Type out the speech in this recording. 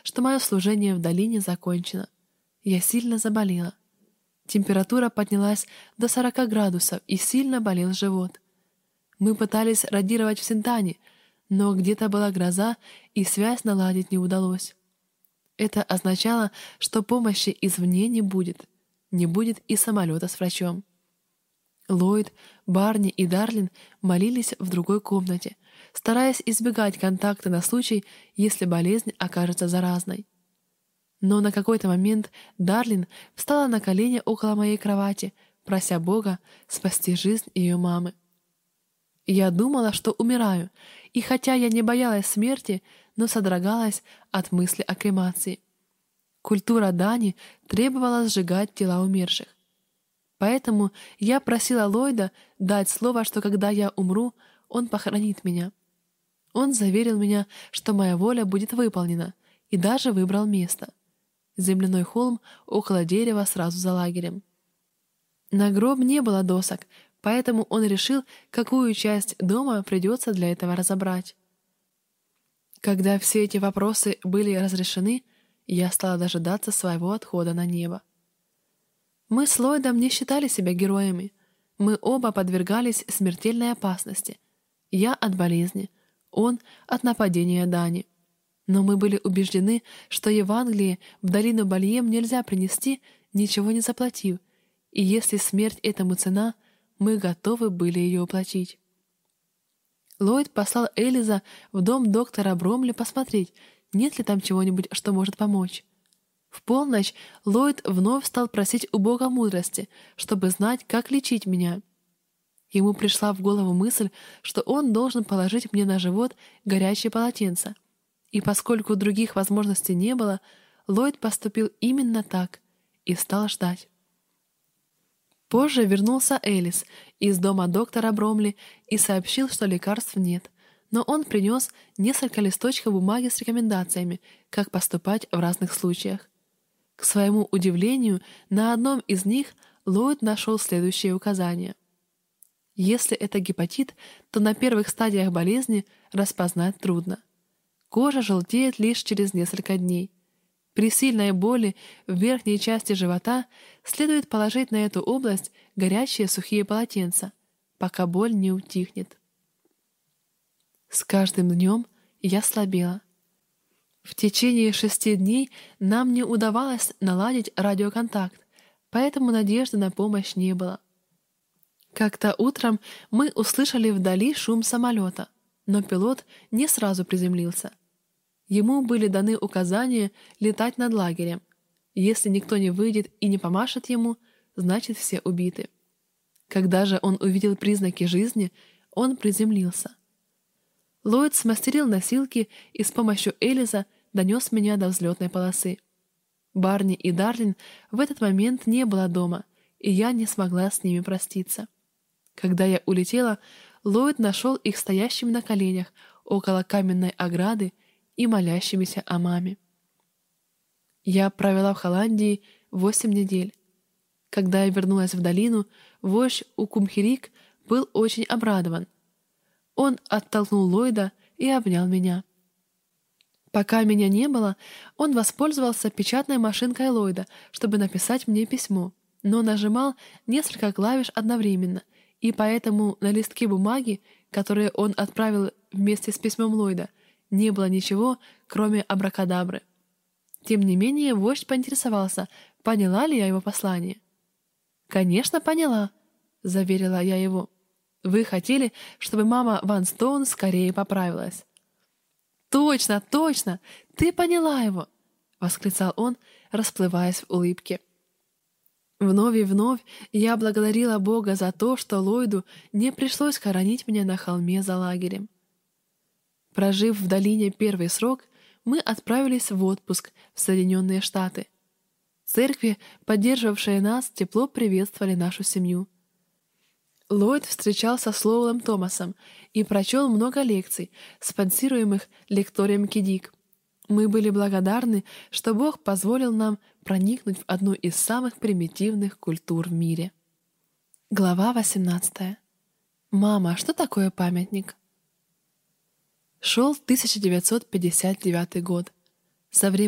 что мое служение в долине закончено. Я сильно заболела. Температура поднялась до 40 градусов и сильно болел живот. Мы пытались радировать в Синтане, но где-то была гроза, и связь наладить не удалось. Это означало, что помощи извне не будет. Не будет и самолета с врачом. Ллойд, Барни и Дарлин молились в другой комнате, стараясь избегать контакта на случай, если болезнь окажется заразной. Но на какой-то момент Дарлин встала на колени около моей кровати, прося Бога спасти жизнь ее мамы. Я думала, что умираю, и хотя я не боялась смерти, но содрогалась от мысли о кремации. Культура Дани требовала сжигать тела умерших. Поэтому я просила Ллойда дать слово, что когда я умру, он похоронит меня. Он заверил меня, что моя воля будет выполнена, и даже выбрал место. Земляной холм около дерева сразу за лагерем. На гроб не было досок, поэтому он решил, какую часть дома придется для этого разобрать. Когда все эти вопросы были разрешены, я стала дожидаться своего отхода на небо. Мы с Ллойдом не считали себя героями. Мы оба подвергались смертельной опасности. Я от болезни, он от нападения Дани. Но мы были убеждены, что Евангелие в долину Бальем нельзя принести, ничего не заплатив, и если смерть этому цена, мы готовы были ее уплатить. Ллойд послал Элиза в дом доктора Бромли посмотреть, нет ли там чего-нибудь, что может помочь. В полночь Ллойд вновь стал просить у Бога мудрости, чтобы знать, как лечить меня. Ему пришла в голову мысль, что он должен положить мне на живот горячее полотенце. И поскольку других возможностей не было, Ллойд поступил именно так и стал ждать. Позже вернулся Элис из дома доктора Бромли и сообщил, что лекарств нет, но он принес несколько листочков бумаги с рекомендациями, как поступать в разных случаях. К своему удивлению, на одном из них Ллойд нашел следующие указания. Если это гепатит, то на первых стадиях болезни распознать трудно. Кожа желтеет лишь через несколько дней. При сильной боли в верхней части живота следует положить на эту область горячие сухие полотенца, пока боль не утихнет. С каждым днем я слабела. В течение 6 дней нам не удавалось наладить радиоконтакт, поэтому надежды на помощь не было. Как-то утром мы услышали вдали шум самолета, но пилот не сразу приземлился. Ему были даны указания летать над лагерем. Если никто не выйдет и не помашет ему, значит, все убиты. Когда же он увидел признаки жизни, он приземлился. Ллойд смастерил носилки и с помощью Элиза донес меня до взлетной полосы. Барни и Дарлин в этот момент не было дома, и я не смогла с ними проститься. Когда я улетела, Ллойд нашел их стоящими на коленях около каменной ограды и молящимися о маме. Я провела в Холландии 8 недель. Когда я вернулась в долину, вождь Укумхерик был очень обрадован. Он оттолкнул Ллойда и обнял меня. Пока меня не было, он воспользовался печатной машинкой Ллойда, чтобы написать мне письмо, но нажимал несколько клавиш одновременно, и поэтому на листке бумаги, которые он отправил вместе с письмом Ллойда, не было ничего, кроме абракадабры. Тем не менее, вождь поинтересовался, поняла ли я его послание. «Конечно, поняла», — заверила я его. «Вы хотели, чтобы мама Ван Стоун скорее поправилась». «Точно, точно! Ты поняла его!» — восклицал он, расплываясь в улыбке. Вновь и вновь я благодарила Бога за то, что Ллойду не пришлось хоронить меня на холме за лагерем. Прожив в долине первый срок, мы отправились в отпуск в Соединенные Штаты. Церкви, поддерживавшие нас, тепло приветствовали нашу семью. Ллойд встречался с Лоуэллом Томасом и прочел много лекций, спонсируемых лекторием Кидик. Мы были благодарны, что Бог позволил нам проникнуть в одну из самых примитивных культур в мире. Глава 18. «Мама, что такое памятник?» Шел 1959 год. Со времени